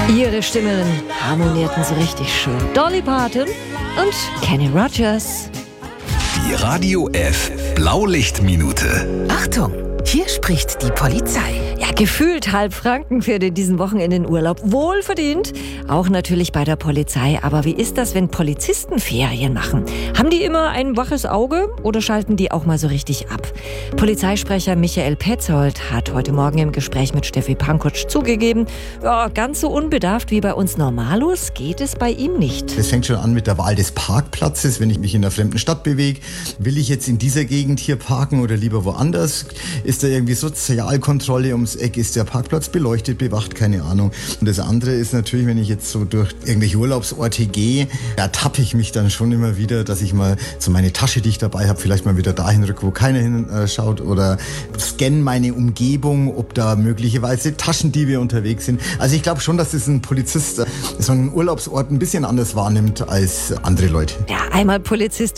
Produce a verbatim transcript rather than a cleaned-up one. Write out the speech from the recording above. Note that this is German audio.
Ihre Stimmen harmonierten so richtig schön. Dolly Parton und Kenny Rogers. Die Radio F Blaulichtminute. Achtung, hier spricht die Polizei. Ja, gefühlt halb Franken für den diesen Wochenendurlaub. Wohlverdient. Auch natürlich bei der Polizei. Aber wie ist das, wenn Polizisten Ferien machen? Haben die immer ein waches Auge oder schalten die auch mal so richtig ab? Polizeisprecher Michael Petzold hat heute Morgen im Gespräch mit Steffi Pankotsch zugegeben, ja, ganz so unbedarft wie bei uns Normalos geht es bei ihm nicht. Es fängt schon an mit der Wahl des Parkplatzes, wenn ich mich in einer fremden Stadt bewege. Will ich jetzt in dieser Gegend hier parken oder lieber woanders? Ist da irgendwie Sozialkontrolle ums Eck? Ist der Parkplatz beleuchtet, bewacht? Keine Ahnung. Und das andere ist natürlich, wenn ich jetzt so durch irgendwelche Urlaubsorte gehe, ertappe ich mich dann schon immer wieder, dass ich mal so meine Tasche, die ich dabei habe, vielleicht mal wieder dahin rücke, wo keiner hinschaut, oder scanne meine Umgebung, ob da möglicherweise Taschendiebe unterwegs sind. Also ich glaube schon, dass es ein Polizist so einen Urlaubsort ein bisschen anders wahrnimmt als andere Leute. Ja, einmal Polizist